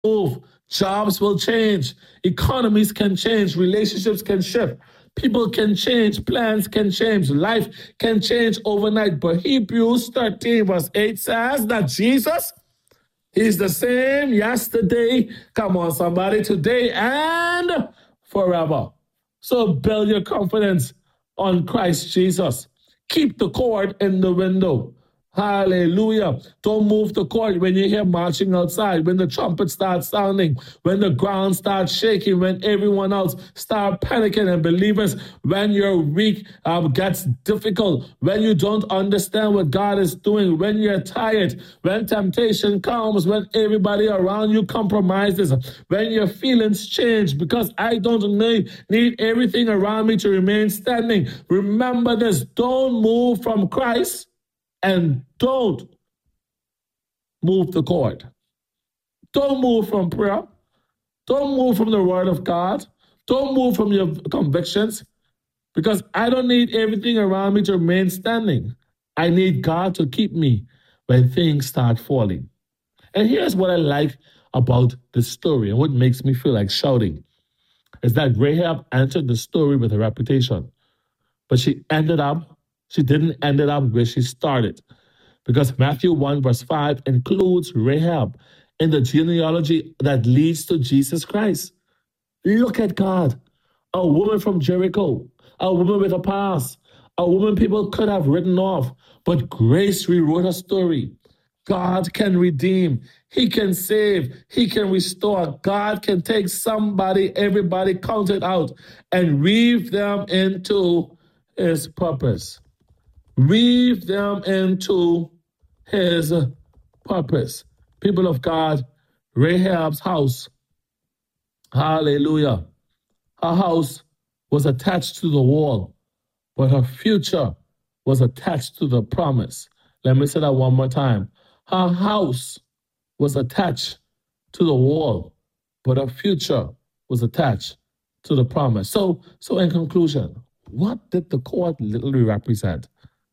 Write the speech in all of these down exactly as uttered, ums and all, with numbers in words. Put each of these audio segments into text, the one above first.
move. Jobs will change. Economies can change. Relationships can shift. People can change. Plans can change. Life can change overnight. But Hebrews thirteen verse eight says that Jesus, He's the same yesterday, come on somebody, today and forever. So build your confidence on Christ Jesus. Keep the cord in the window. Hallelujah. Don't move the cord when you hear marching outside, when the trumpet starts sounding, when the ground starts shaking, when everyone else starts panicking. And believers, when your week um, gets difficult, when you don't understand what God is doing, when you're tired, when temptation comes, when everybody around you compromises, when your feelings change, because I don't need, need everything around me to remain standing. Remember this, don't move from Christ. And don't move the cord. Don't move from prayer. Don't move from the word of God. Don't move from your convictions, because I don't need everything around me to remain standing. I need God to keep me when things start falling. And here's what I like about the story and what makes me feel like shouting is that Rahab entered the story with a reputation, but she ended up She didn't end it up where she started, because Matthew one verse five includes Rahab in the genealogy that leads to Jesus Christ. Look at God, a woman from Jericho, a woman with a past, a woman people could have written off, but grace rewrote her story. God can redeem, He can save, He can restore. God can take somebody, everybody counted out, and weave them into His purpose. Weave them into His purpose. People of God, Rahab's house, hallelujah, her house was attached to the wall, but her future was attached to the promise. Let me say that one more time. Her house was attached to the wall, but her future was attached to the promise. So, so in conclusion, what did the cord literally represent?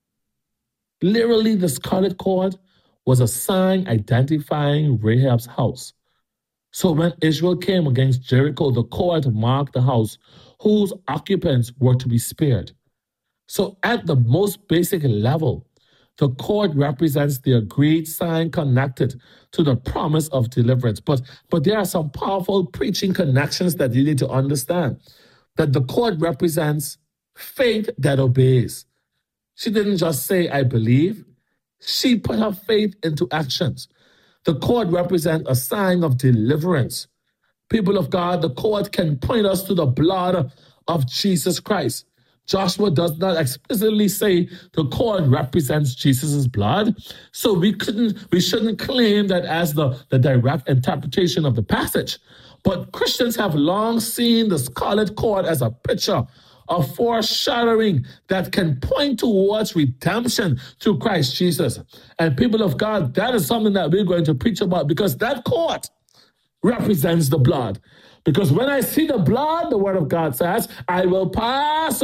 Literally, the scarlet cord was a sign identifying Rahab's house. So when Israel came against Jericho, the cord marked the house whose occupants were to be spared. So at the most basic level, the cord represents the agreed sign connected to the promise of deliverance. But, but there are some powerful preaching connections that you need to understand. That the cord represents faith that obeys. She didn't just say, I believe. She put her faith into actions. The cord represents a sign of deliverance. People of God, the cord can point us to the blood of Jesus Christ. Joshua does not explicitly say the cord represents Jesus' blood, so we couldn't, we shouldn't claim that as the, the direct interpretation of the passage. But Christians have long seen the scarlet cord as a picture a foreshadowing that can point towards redemption through Christ Jesus. And people of God, that is something that we're going to preach about, because that cord represents the blood. Because when I see the blood, the word of God says, I will pass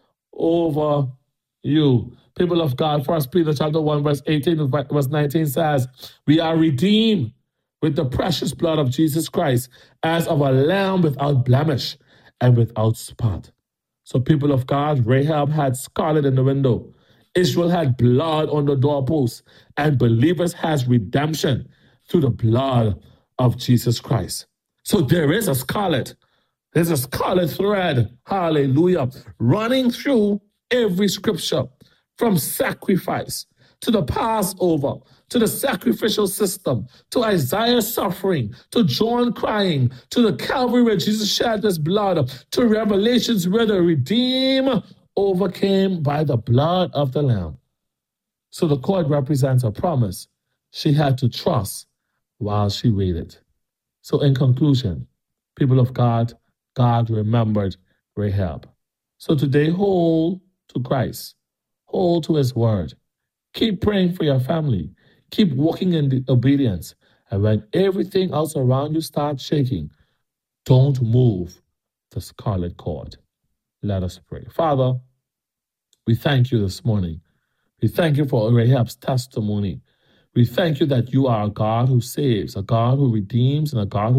over you. People of God, First Peter chapter one, verse eighteen and verse nineteen says, we are redeemed with the precious blood of Jesus Christ as of a lamb without blemish and without spot. So people of God, Rahab had scarlet in the window. Israel had blood on the doorpost. And believers has redemption through the blood of Jesus Christ. So there is a scarlet. There's a scarlet thread, hallelujah, running through every scripture, from sacrifice to the Passover, to the sacrificial system, to Isaiah's suffering, to John crying, to the Calvary where Jesus shed his blood, to Revelations where the redeemed overcame by the blood of the Lamb. So the cord represents a promise she had to trust while she waited. So in conclusion, people of God, God remembered Rahab. So today, hold to Christ, hold to His word. Keep praying for your family. Keep walking in the obedience. And when everything else around you starts shaking, don't move the scarlet cord. Let us pray. Father, we thank you this morning. We thank you for Rahab's testimony. We thank you that you are a God who saves, a God who redeems, and a God who